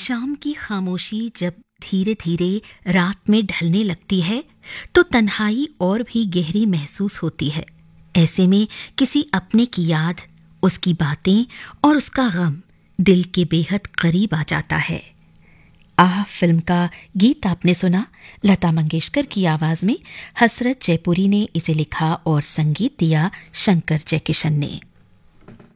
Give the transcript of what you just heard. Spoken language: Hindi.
शाम की खामोशी जब धीरे धीरे रात में ढलने लगती है तो तन्हाई और भी गहरी महसूस होती है। ऐसे में किसी अपने की याद, उसकी बातें और उसका गम दिल के बेहद करीब आ जाता है। आह फिल्म का गीत आपने सुना, लता मंगेशकर की आवाज में। हसरत जयपुरी ने इसे लिखा और संगीत दिया शंकर जयकिशन ने।